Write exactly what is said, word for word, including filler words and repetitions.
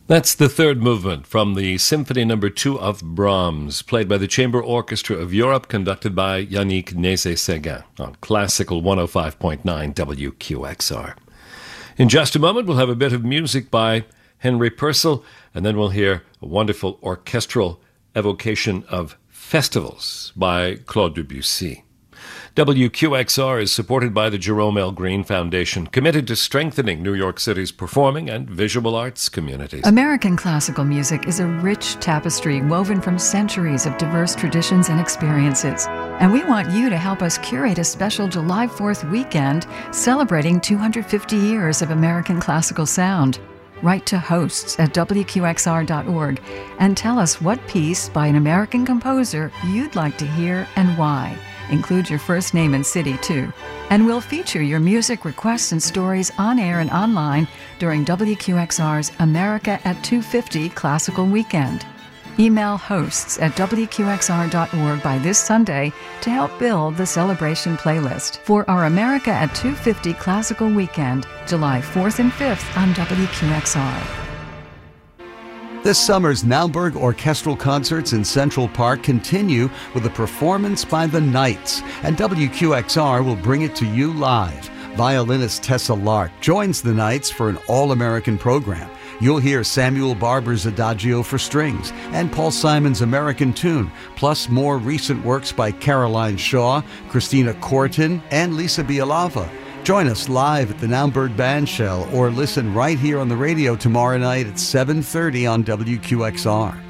That's the third movement from the Symphony Number Two of Brahms, played by the Chamber Orchestra of Europe, conducted by Yannick Nézet-Séguin on Classical one oh five point nine W Q X R. In just a moment, we'll have a bit of music by Henry Purcell, and then we'll hear a wonderful orchestral evocation of festivals by Claude Debussy. W Q X R is supported by the Jerome L. Green Foundation, committed to strengthening New York City's performing and visual arts communities. American classical music is a rich tapestry woven from centuries of diverse traditions and experiences. And we want you to help us curate a special July fourth weekend celebrating two hundred fifty years of American classical sound. Write to hosts at W Q X R dot org and tell us what piece by an American composer you'd like to hear and why. Include your first name and city, too. And we'll feature your music requests and stories on air and online during W Q X R's America at two fifty Classical Weekend. Email hosts at W Q X R dot org by this Sunday to help build the celebration playlist for our America at two fifty Classical Weekend, July fourth and fifth on W Q X R. This summer's Naumburg Orchestral Concerts in Central Park continue with a performance by the Knights, and W Q X R will bring it to you live. Violinist Tessa Lark joins the Knights for an all-American program. You'll hear Samuel Barber's Adagio for strings and Paul Simon's American Tune, plus more recent works by Caroline Shaw, Christina Corton, and Lisa Bialava. Join us live at the Naumburg Bandshell or listen right here on the radio tomorrow night at seven thirty on W Q X R.